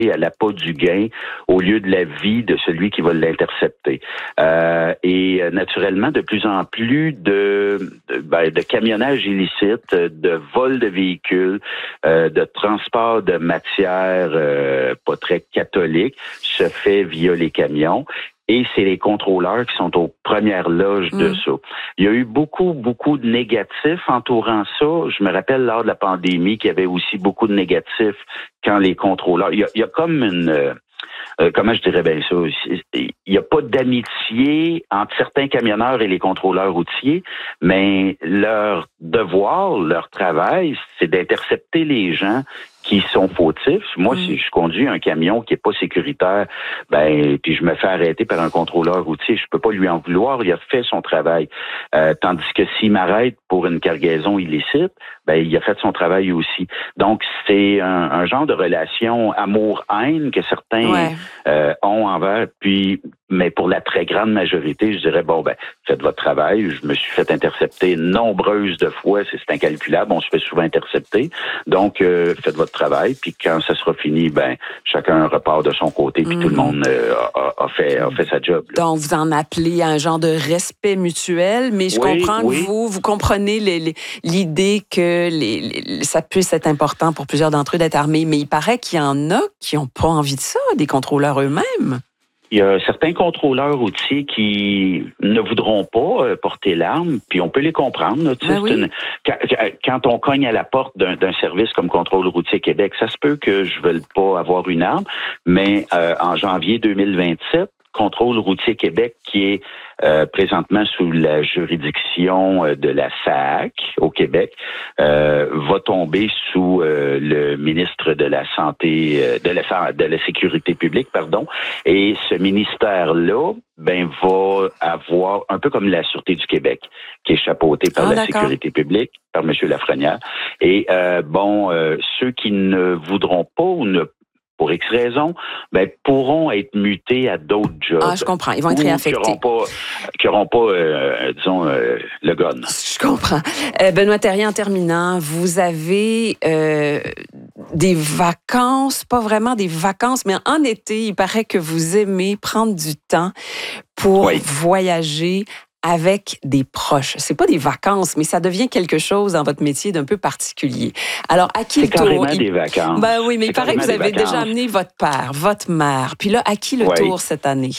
à l'appât du gain au lieu de la vie de celui qui va l'intercepter. Et naturellement, de plus en plus de camionnage illicite, de vol de véhicules, de transport de matières pas très catholiques se fait via les camions. Et c'est les contrôleurs qui sont aux premières loges de ça. Il y a eu beaucoup de négatifs entourant ça. Je me rappelle lors de la pandémie qu'il y avait aussi beaucoup de négatifs quand les contrôleurs... Il y a comme une... comment je dirais bien ça? Il n'y a pas d'amitié entre certains camionneurs et les contrôleurs routiers, mais leur devoir, leur travail, c'est d'intercepter les gens qui sont fautifs. Moi, si je conduis un camion qui est pas sécuritaire, puis je me fais arrêter par un contrôleur routier, je peux pas lui en vouloir, il a fait son travail. Tandis que s'il m'arrête pour une cargaison illicite, il a fait son travail aussi. Donc, c'est un genre de relation amour-haine que certains ont envers, mais pour la très grande majorité, je dirais, faites votre travail. Je me suis fait intercepter nombreuses de fois, c'est incalculable, on se fait souvent intercepter. Donc, faites votre travail, puis quand ça sera fini, chacun repart de son côté, puis tout le monde a fait sa job. Là. Donc, vous en appelez à un genre de respect mutuel, mais je comprends que vous comprenez l'idée que ça puisse être important pour plusieurs d'entre eux d'être armés, mais il paraît qu'il y en a qui n'ont pas envie de ça, des contrôleurs eux-mêmes. Il y a certains contrôleurs routiers qui ne voudront pas porter l'arme, puis on peut les comprendre. Quand on cogne à la porte d'un service comme Contrôle routier Québec, ça se peut que je ne veuille pas avoir une arme, mais en janvier 2027, Contrôle routier Québec, qui est présentement sous la juridiction de la SAAC au Québec, va tomber sous le ministre de la Santé, de la Sécurité publique, pardon. Et ce ministère-là, va avoir, un peu comme la Sûreté du Québec, qui est chapeautée par la Sécurité publique, par M. Lafrenière. Et ceux qui ne voudront pas ou ne pour X raisons, pourront être mutés à d'autres jobs. Ah, je comprends. Ils vont être réaffectés. Qui n'auront pas, le gun. Je comprends. Benoît Thérien, en terminant, vous avez des vacances, pas vraiment des vacances, mais en été, il paraît que vous aimez prendre du temps pour voyager avec des proches. C'est pas des vacances, mais ça devient quelque chose dans votre métier d'un peu particulier. Alors, à qui le tour? C'est carrément des vacances. Oui, mais il paraît que vous avez déjà amené votre père, votre mère. Puis là, à qui le tour cette année?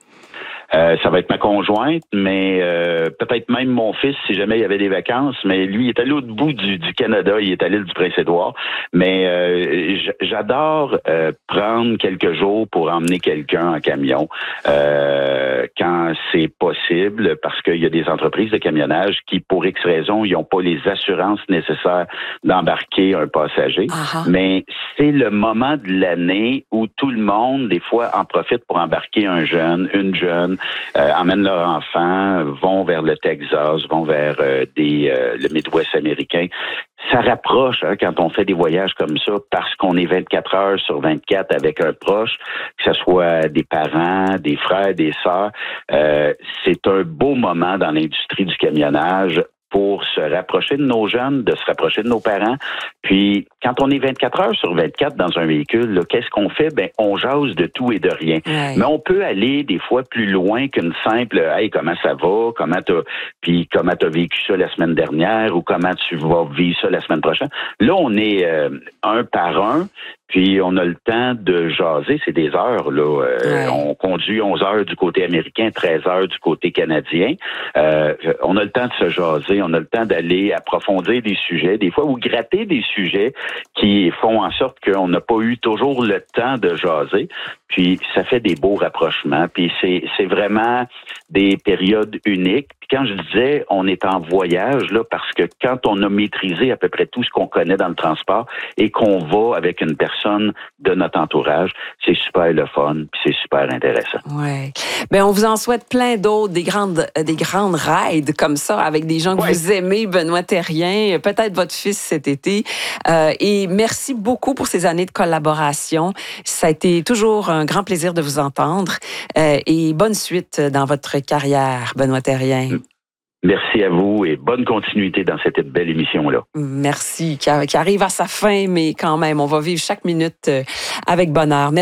Ça va être ma conjointe, mais peut-être même mon fils si jamais il y avait des vacances. Mais lui, il est à l'autre bout du Canada, il est à l'île du Prince-Édouard. Mais j'adore prendre quelques jours pour emmener quelqu'un en camion quand c'est possible, parce qu'il y a des entreprises de camionnage qui, pour X raisons, ils n'ont pas les assurances nécessaires d'embarquer un passager. Mais c'est le moment de l'année où tout le monde, des fois, en profite pour embarquer un jeune, une jeune, emmènent leurs enfants, vont vers le Texas, vont vers le Midwest américain. Ça rapproche quand on fait des voyages comme ça, parce qu'on est 24 heures sur 24 avec un proche, que ce soit des parents, des frères, des sœurs. C'est un beau moment dans l'industrie du camionnage pour se rapprocher de nos jeunes, de se rapprocher de nos parents. Puis, quand on est 24 heures sur 24 dans un véhicule, là, qu'est-ce qu'on fait? On jase de tout et de rien. Mais on peut aller des fois plus loin qu'une simple « Hey, comment ça va? Comment t'as vécu ça la semaine dernière? » ou « Comment tu vas vivre ça la semaine prochaine? » Là, on est un par un. Puis, on a le temps de jaser, c'est des heures, là. On conduit 11 heures du côté américain, 13 heures du côté canadien. On a le temps de se jaser, on a le temps d'aller approfondir des sujets, des fois, ou gratter des sujets qui font en sorte qu'on n'a pas eu toujours le temps de jaser. Puis, ça fait des beaux rapprochements. Puis, c'est vraiment des périodes uniques. Puis, quand je disais, on est en voyage, là, parce que quand on a maîtrisé à peu près tout ce qu'on connaît dans le transport et qu'on va avec une personne de notre entourage, c'est super le fun, puis c'est super intéressant. Oui. On vous en souhaite plein d'autres, des grandes rides comme ça, avec des gens que vous aimez, Benoît Thérien, peut-être votre fils cet été. Et merci beaucoup pour ces années de collaboration. Ça a été toujours un grand plaisir de vous entendre. Et bonne suite dans votre carrière, Benoît Thérien. Merci à vous et bonne continuité dans cette belle émission-là. Merci, qui arrive à sa fin, mais quand même, on va vivre chaque minute avec bonheur.